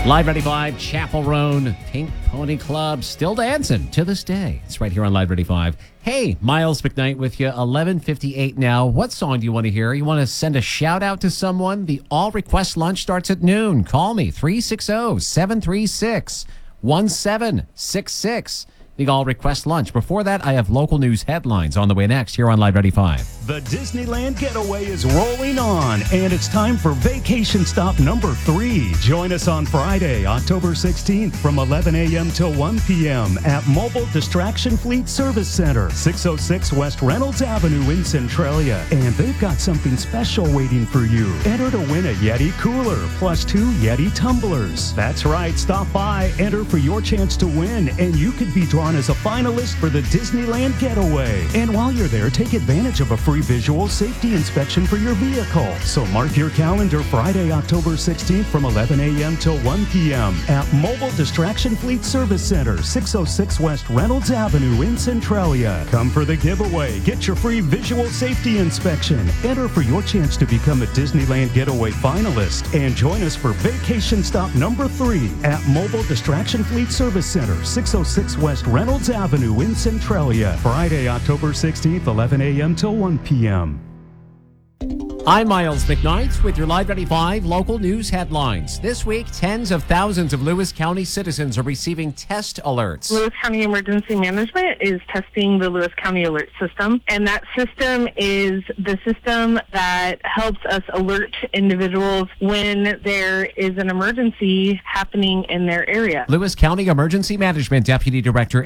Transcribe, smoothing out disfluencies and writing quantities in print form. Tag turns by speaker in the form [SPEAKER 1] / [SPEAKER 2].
[SPEAKER 1] Live 95, Chapel Roan, Pink Pony Club, still dancing to this day. It's right here on Live 95. Hey, Miles McKnight with you, 11:58 now. What song do you want to hear? You want to send a shout out to someone? The All Request Lunch starts at noon. Call me, 360-736-1766. The All Request Lunch. Before that, I have local news headlines on the way next here on Live 95.
[SPEAKER 2] The Disneyland Getaway is rolling on, and it's time for vacation stop number 3. Join us on Friday, October 16th from 11 a.m. till 1 p.m. at Mobile Distraction Fleet Service Center, 606 West Reynolds Avenue in Centralia. And they've got something special waiting for you. Enter to win a Yeti cooler plus 2 Yeti tumblers. That's right, stop by, enter for your chance to win, and you could be drawn as a finalist for the Disneyland Getaway. And while you're there, take advantage of a free visual safety inspection for your vehicle. So mark your calendar Friday, October 16th from 11 a.m. till 1 p.m. at Mobile Distraction Fleet Service Center, 606 West Reynolds Avenue in Centralia. Come for the giveaway. Get your free visual safety inspection. Enter for your chance to become a Disneyland Getaway finalist. And join us for vacation stop number 3 at Mobile Distraction Fleet Service Center, 606 West Reynolds Avenue in Centralia. Friday, October 16th, 11 a.m. till 1 p.m.
[SPEAKER 1] I'm Miles McKnight with your Live 95 local news headlines. This week, tens of thousands of Lewis County citizens are receiving test alerts.
[SPEAKER 3] Lewis County Emergency Management is testing the Lewis County Alert System, and that system is the system that helps us alert individuals when there is an emergency happening in their area.
[SPEAKER 1] Lewis County Emergency Management Deputy Director